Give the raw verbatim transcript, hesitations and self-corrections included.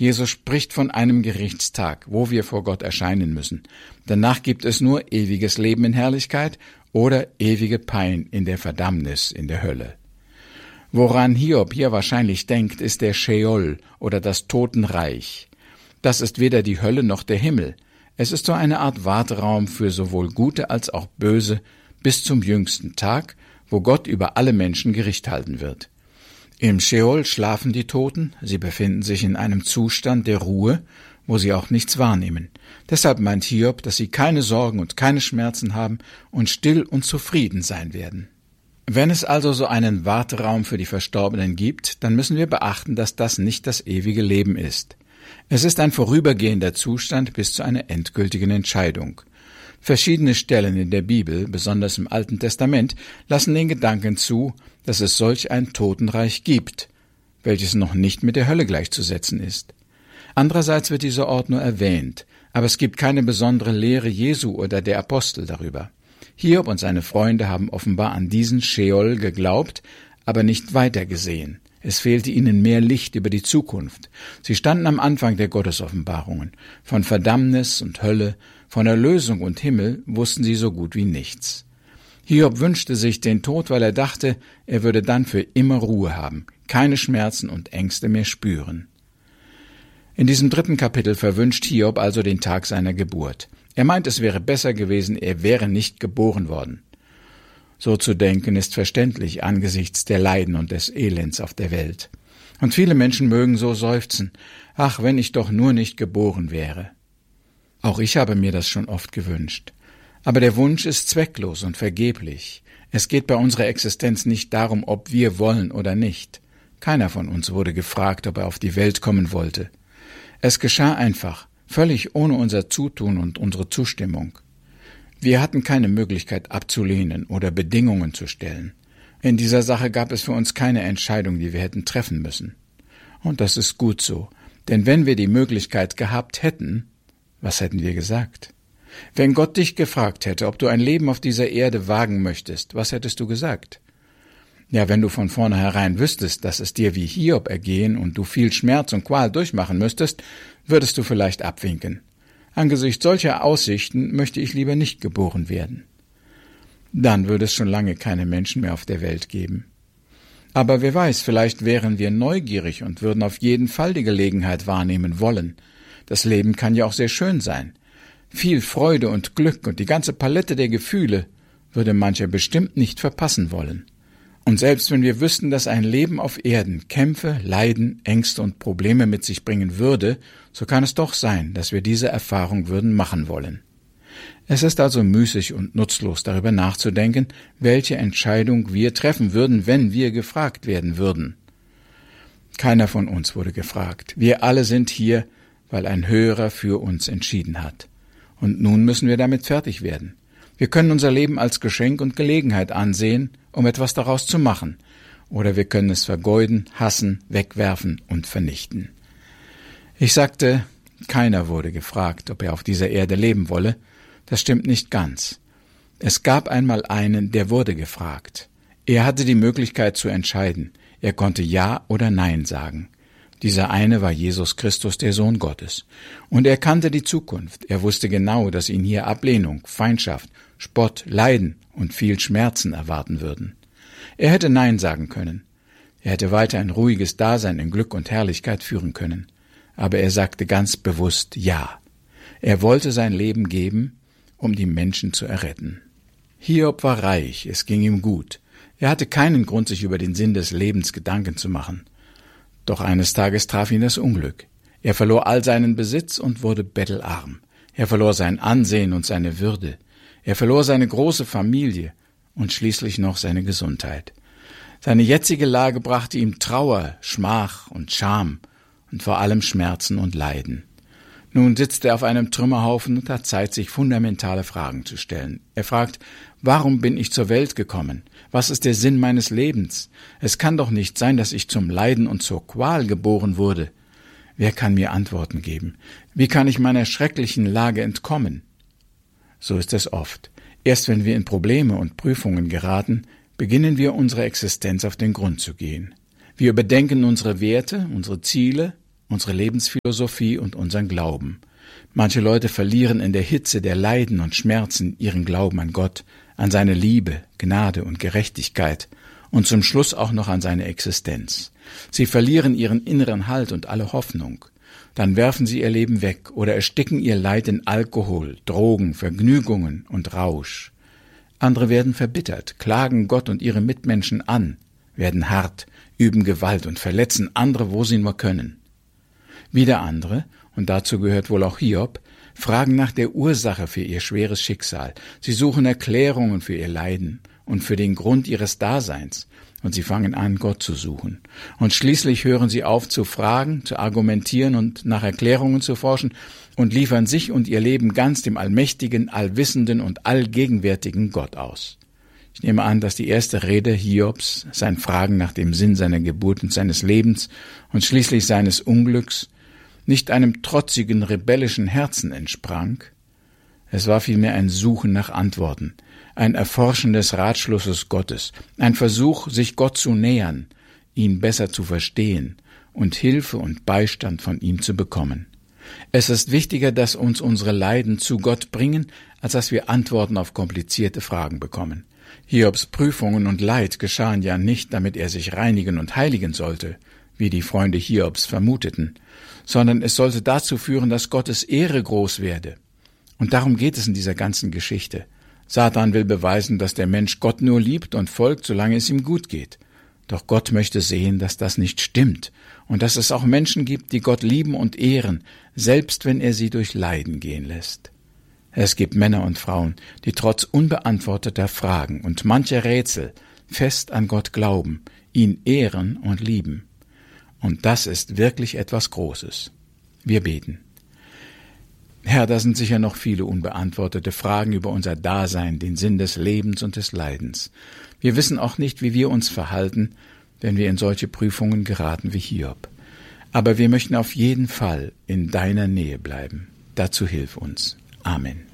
Jesus spricht von einem Gerichtstag, wo wir vor Gott erscheinen müssen. Danach gibt es nur ewiges Leben in Herrlichkeit oder ewige Pein in der Verdammnis, in der Hölle. Woran Hiob hier wahrscheinlich denkt, ist der Scheol oder das Totenreich. Das ist weder die Hölle noch der Himmel. Es ist so eine Art Warteraum für sowohl Gute als auch Böse bis zum jüngsten Tag, wo Gott über alle Menschen Gericht halten wird. Im Scheol schlafen die Toten, sie befinden sich in einem Zustand der Ruhe, wo sie auch nichts wahrnehmen. Deshalb meint Hiob, dass sie keine Sorgen und keine Schmerzen haben und still und zufrieden sein werden. Wenn es also so einen Warteraum für die Verstorbenen gibt, dann müssen wir beachten, dass das nicht das ewige Leben ist. Es ist ein vorübergehender Zustand bis zu einer endgültigen Entscheidung. Verschiedene Stellen in der Bibel, besonders im Alten Testament, lassen den Gedanken zu, dass es solch ein Totenreich gibt, welches noch nicht mit der Hölle gleichzusetzen ist. Andererseits wird dieser Ort nur erwähnt, aber es gibt keine besondere Lehre Jesu oder der Apostel darüber. Hiob und seine Freunde haben offenbar an diesen Scheol geglaubt, aber nicht weitergesehen. Es fehlte ihnen mehr Licht über die Zukunft. Sie standen am Anfang der Gottesoffenbarungen. Von Verdammnis und Hölle, von Erlösung und Himmel wussten sie so gut wie nichts. Hiob wünschte sich den Tod, weil er dachte, er würde dann für immer Ruhe haben, keine Schmerzen und Ängste mehr spüren. In diesem dritten Kapitel verwünscht Hiob also den Tag seiner Geburt. Er meint, es wäre besser gewesen, er wäre nicht geboren worden. So zu denken ist verständlich angesichts der Leiden und des Elends auf der Welt. Und viele Menschen mögen so seufzen, ach, wenn ich doch nur nicht geboren wäre. Auch ich habe mir das schon oft gewünscht. Aber der Wunsch ist zwecklos und vergeblich. Es geht bei unserer Existenz nicht darum, ob wir wollen oder nicht. Keiner von uns wurde gefragt, ob er auf die Welt kommen wollte. Es geschah einfach, völlig ohne unser Zutun und unsere Zustimmung. Wir hatten keine Möglichkeit abzulehnen oder Bedingungen zu stellen. In dieser Sache gab es für uns keine Entscheidung, die wir hätten treffen müssen. Und das ist gut so, denn wenn wir die Möglichkeit gehabt hätten, was hätten wir gesagt? Wenn Gott dich gefragt hätte, ob du ein Leben auf dieser Erde wagen möchtest, was hättest du gesagt? Ja, wenn du von vornherein wüsstest, dass es dir wie Hiob ergehen und du viel Schmerz und Qual durchmachen müsstest, würdest du vielleicht abwinken. Angesichts solcher Aussichten möchte ich lieber nicht geboren werden. Dann würde es schon lange keine Menschen mehr auf der Welt geben. Aber wer weiß, vielleicht wären wir neugierig und würden auf jeden Fall die Gelegenheit wahrnehmen wollen. Das Leben kann ja auch sehr schön sein. Viel Freude und Glück und die ganze Palette der Gefühle würde mancher bestimmt nicht verpassen wollen. Und selbst wenn wir wüssten, dass ein Leben auf Erden Kämpfe, Leiden, Ängste und Probleme mit sich bringen würde, so kann es doch sein, dass wir diese Erfahrung würden machen wollen. Es ist also müßig und nutzlos, darüber nachzudenken, welche Entscheidung wir treffen würden, wenn wir gefragt werden würden. Keiner von uns wurde gefragt. Wir alle sind hier, weil ein Höherer für uns entschieden hat. Und nun müssen wir damit fertig werden. Wir können unser Leben als Geschenk und Gelegenheit ansehen, um etwas daraus zu machen, oder wir können es vergeuden, hassen, wegwerfen und vernichten. Ich sagte, keiner wurde gefragt, ob er auf dieser Erde leben wolle. Das stimmt nicht ganz. Es gab einmal einen, der wurde gefragt. Er hatte die Möglichkeit zu entscheiden. Er konnte Ja oder Nein sagen. Dieser eine war Jesus Christus, der Sohn Gottes. Und er kannte die Zukunft. Er wusste genau, dass ihn hier Ablehnung, Feindschaft, Spott, Leiden und viel Schmerzen erwarten würden. Er hätte Nein sagen können. Er hätte weiter ein ruhiges Dasein in Glück und Herrlichkeit führen können. Aber er sagte ganz bewusst Ja. Er wollte sein Leben geben, um die Menschen zu erretten. Hiob war reich, es ging ihm gut. Er hatte keinen Grund, sich über den Sinn des Lebens Gedanken zu machen. Doch eines Tages traf ihn das Unglück. Er verlor all seinen Besitz und wurde bettelarm. Er verlor sein Ansehen und seine Würde. Er verlor seine große Familie und schließlich noch seine Gesundheit. Seine jetzige Lage brachte ihm Trauer, Schmach und Scham und vor allem Schmerzen und Leiden. Nun sitzt er auf einem Trümmerhaufen und hat Zeit, sich fundamentale Fragen zu stellen. Er fragt, warum bin ich zur Welt gekommen? Was ist der Sinn meines Lebens? Es kann doch nicht sein, dass ich zum Leiden und zur Qual geboren wurde. Wer kann mir Antworten geben? Wie kann ich meiner schrecklichen Lage entkommen? So ist es oft. Erst wenn wir in Probleme und Prüfungen geraten, beginnen wir unserer Existenz auf den Grund zu gehen. Wir überdenken unsere Werte, unsere Ziele, unsere Lebensphilosophie und unseren Glauben. Manche Leute verlieren in der Hitze der Leiden und Schmerzen ihren Glauben an Gott, an seine Liebe, Gnade und Gerechtigkeit und zum Schluss auch noch an seine Existenz. Sie verlieren ihren inneren Halt und alle Hoffnung. Dann werfen sie ihr Leben weg oder ersticken ihr Leid in Alkohol, Drogen, Vergnügungen und Rausch. Andere werden verbittert, klagen Gott und ihre Mitmenschen an, werden hart, üben Gewalt und verletzen andere, wo sie nur können. Wieder andere, und dazu gehört wohl auch Hiob, fragen nach der Ursache für ihr schweres Schicksal. Sie suchen Erklärungen für ihr Leiden und für den Grund ihres Daseins, und sie fangen an, Gott zu suchen. Und schließlich hören sie auf zu fragen, zu argumentieren und nach Erklärungen zu forschen und liefern sich und ihr Leben ganz dem allmächtigen, allwissenden und allgegenwärtigen Gott aus. Ich nehme an, dass die erste Rede Hiobs, sein Fragen nach dem Sinn seiner Geburt und seines Lebens und schließlich seines Unglücks, nicht einem trotzigen, rebellischen Herzen entsprang. Es war vielmehr ein Suchen nach Antworten, ein Erforschen des Ratschlusses Gottes, ein Versuch, sich Gott zu nähern, ihn besser zu verstehen und Hilfe und Beistand von ihm zu bekommen. Es ist wichtiger, dass uns unsere Leiden zu Gott bringen, als dass wir Antworten auf komplizierte Fragen bekommen. Hiobs Prüfungen und Leid geschahen ja nicht, damit er sich reinigen und heiligen sollte, wie die Freunde Hiobs vermuteten, sondern es sollte dazu führen, dass Gottes Ehre groß werde. Und darum geht es in dieser ganzen Geschichte. Satan will beweisen, dass der Mensch Gott nur liebt und folgt, solange es ihm gut geht. Doch Gott möchte sehen, dass das nicht stimmt und dass es auch Menschen gibt, die Gott lieben und ehren, selbst wenn er sie durch Leiden gehen lässt. Es gibt Männer und Frauen, die trotz unbeantworteter Fragen und mancher Rätsel fest an Gott glauben, ihn ehren und lieben. Und das ist wirklich etwas Großes. Wir beten. Herr, da sind sicher noch viele unbeantwortete Fragen über unser Dasein, den Sinn des Lebens und des Leidens. Wir wissen auch nicht, wie wir uns verhalten, wenn wir in solche Prüfungen geraten wie Hiob. Aber wir möchten auf jeden Fall in deiner Nähe bleiben. Dazu hilf uns. Amen.